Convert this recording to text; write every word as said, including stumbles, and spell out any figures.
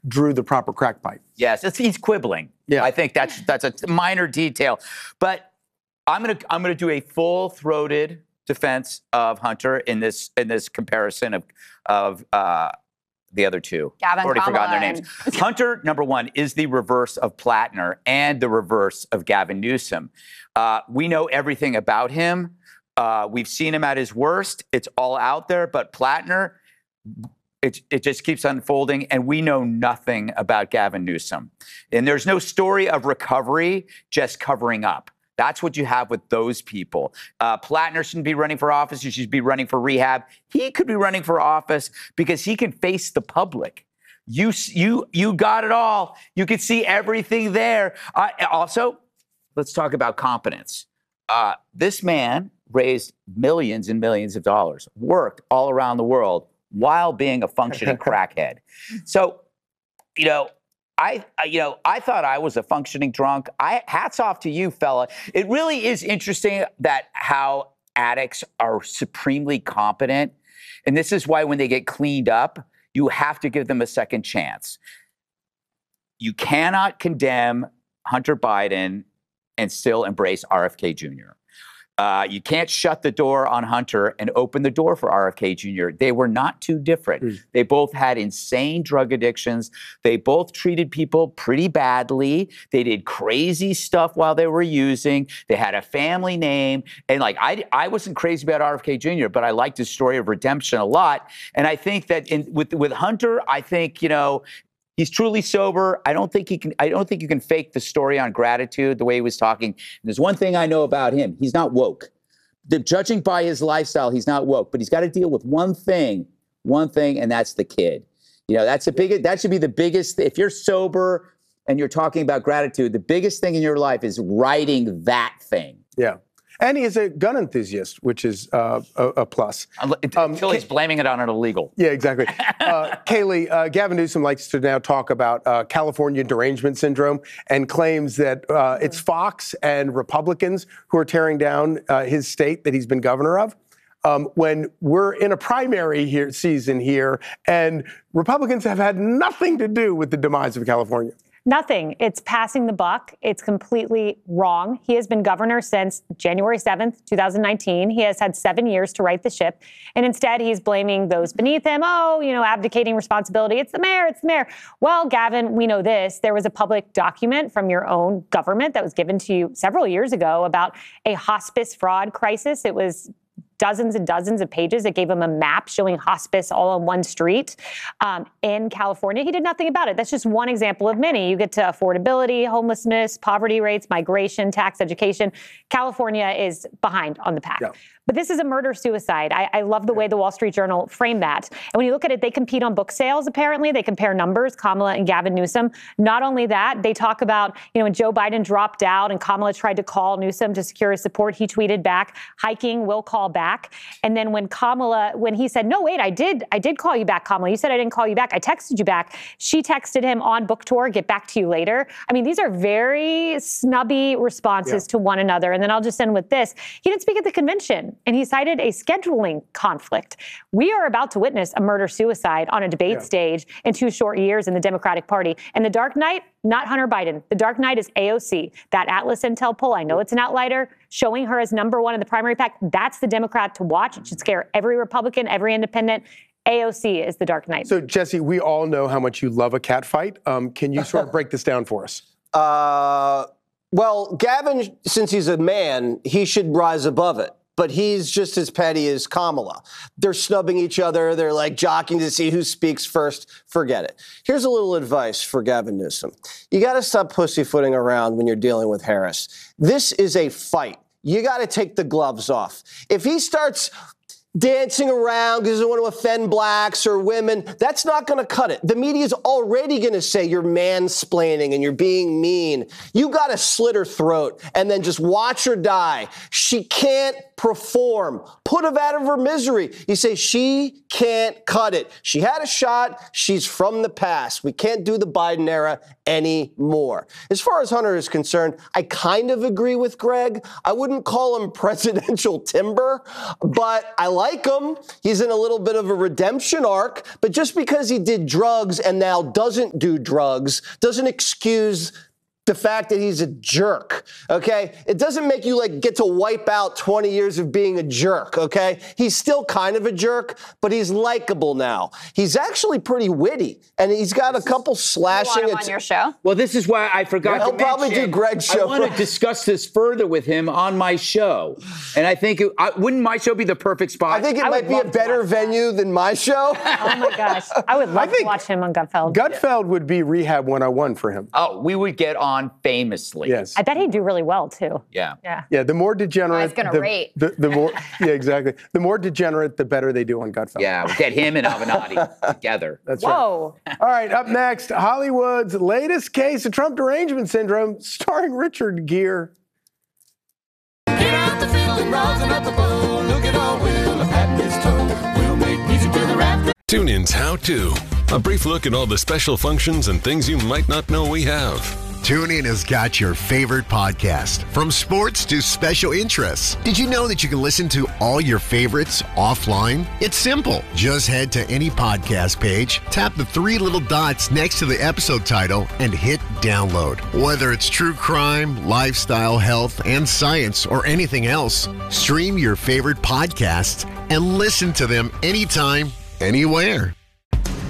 drew the proper crack pipe. Yes, it's, he's quibbling. Yeah. I think that's that's a minor detail. But I'm gonna I'm gonna do a full-throated defense of Hunter in this in this comparison of of uh, the other two. Gavin, I've already Kamala, forgotten their names. Hunter, number one, is the reverse of Plattner and the reverse of Gavin Newsom. Uh, we know everything about him. Uh, we've seen him at his worst. It's all out there. But Plattner, it, it just keeps unfolding, and we know nothing about Gavin Newsom. And there's no story of recovery, just covering up. That's what you have with those people. Uh, Plattner shouldn't be running for office. He should be running for rehab. He could be running for office because he can face the public. You, you, you got it all. You can see everything there. Uh, also, let's talk about competence. Uh, this man raised millions and millions of dollars, worked all around the world while being a functioning crackhead. So, you know, I, you know, I thought I was a functioning drunk. I hats off to you, fella. It really is interesting that how addicts are supremely competent. And this is why when they get cleaned up, you have to give them a second chance. You cannot condemn Hunter Biden and still embrace R F K Junior Uh, you can't shut the door on Hunter and open the door for R F K Junior They were not too different. Mm. They both had insane drug addictions. They both treated people pretty badly. They did crazy stuff while they were using. They had a family name. And like, I, I wasn't crazy about R F K Junior, but I liked his story of redemption a lot. And I think that in, with, with Hunter, I think, you know, he's truly sober. I don't think he can. I don't think you can fake the story on gratitude the way he was talking. And there's one thing I know about him: he's not woke. The, judging by his lifestyle, he's not woke. But he's got to deal with one thing, one thing, and that's the kid. You know, that's the biggest. That should be the biggest. If you're sober and you're talking about gratitude, the biggest thing in your life is righting that thing. Yeah. And he is a gun enthusiast, which is uh, a, a plus. Until um, he's blaming it on an illegal. Yeah, exactly. uh, Kayleigh, uh, Gavin Newsom likes to now talk about uh, California derangement syndrome and claims that uh, it's Fox and Republicans who are tearing down uh, his state that he's been governor of. Um, when we're in a primary here, season here, and Republicans have had nothing to do with the demise of California. Nothing. It's passing the buck. It's completely wrong. He has been governor since January seventh, two thousand nineteen. He has had seven years to right the ship. And instead, he's blaming those beneath him. Oh, you know, abdicating responsibility. It's the mayor. It's the mayor. Well, Gavin, we know this. There was a public document from your own government that was given to you several years ago about a hospice fraud crisis. It was dozens and dozens of pages. It gave him a map showing hospice all on one street um, in California. He did nothing about it. That's just one example of many. You get to affordability, homelessness, poverty rates, migration, tax, education. California is behind on the pack. Yeah. But this is a murder-suicide. I, I love the way the Wall Street Journal framed that. And when you look at it, they compete on book sales, apparently. They compare numbers, Kamala and Gavin Newsom. Not only that, they talk about, you know, when Joe Biden dropped out and Kamala tried to call Newsom to secure his support, he tweeted back, hiking, will call back. And then when Kamala, when he said, no, wait, I did, I did call you back, Kamala. You said I didn't call you back. I texted you back. She texted him on book tour, get back to you later. I mean, these are very snubby responses yeah. to one another. And then I'll just end with this. He didn't speak at the convention. And he cited a scheduling conflict. We are about to witness a murder-suicide on a debate yeah. stage in two short years in the Democratic Party. And the Dark Knight, not Hunter Biden. The Dark Knight is A O C. That Atlas Intel poll, I know it's an outlier, showing her as number one in the primary pack. That's the Democrat to watch. It should scare every Republican, every independent. A O C is the Dark Knight. So, Jesse, we all know how much you love a cat fight. Um, can you sort of break this down for us? Uh, well, Gavin, since he's a man, he should rise above it. But he's just as petty as Kamala. They're snubbing each other. They're like jockeying to see who speaks first. Forget it. Here's a little advice for Gavin Newsom. You got to stop pussyfooting around when you're dealing with Harris. This is a fight. You got to take the gloves off. If he starts dancing around because he doesn't want to offend blacks or women, that's not going to cut it. The media is already going to say you're mansplaining and you're being mean. You got to slit her throat and then just watch her die. She can't perform. Put her out of her misery. You say she can't cut it. She had a shot. She's from the past. We can't do the Biden era anymore. As far as Hunter is concerned, I kind of agree with Greg. I wouldn't call him presidential timber, but I like like him. He's in a little bit of a redemption arc. But just because he did drugs and now doesn't do drugs doesn't excuse the fact that he's a jerk, okay? It doesn't make you, like, get to wipe out twenty years of being a jerk, okay? He's still kind of a jerk, but he's likable now. He's actually pretty witty, and he's got a couple slashing... You want him on your show? Well, this is why I forgot Yeah, to he'll probably mention, do Greg's show I want to first. discuss this further with him on my show. And I think, it, I, wouldn't my show be the perfect spot? I think it I might would be a love to better watch that. venue than my show. Oh my gosh, I would love to think watch him on Gutfeld. Gutfeld would be Rehab one oh one for him. Oh, we would get on famously. Yes. I bet he'd do really well too. Yeah. Yeah. Yeah, the more degenerate, Guy's gonna the, rate. The, the more, yeah, exactly. The more degenerate, the better they do on Gutfeld. Yeah, we'll get him and Avenatti together. That's right. Whoa. All right, up next, Hollywood's latest case of Trump derangement syndrome, starring Richard Gere. Get out the field and rosin up the bowl. Look at all Will of Happiness toe. We'll make music to the rafter. TuneIn's How To. A brief look at all the special functions and things you might not know we have. TuneIn has got your favorite podcast, from sports to special interests. Did you know that you can listen to all your favorites offline? It's simple. Just head to any podcast page, tap the three little dots next to the episode title, and hit download. Whether it's true crime, lifestyle, health, and science, or anything else, stream your favorite podcasts and listen to them anytime, anywhere.